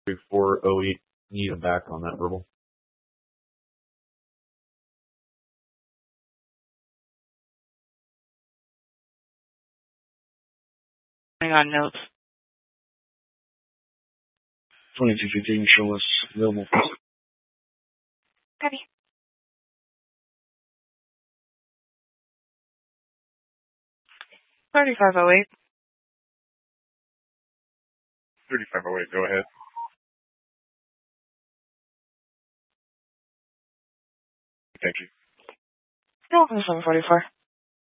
3408. Need a back on that verbal. Hang on notes. 2215, show us available. Copy. 3508. 3508, go ahead. Thank you. No, 744.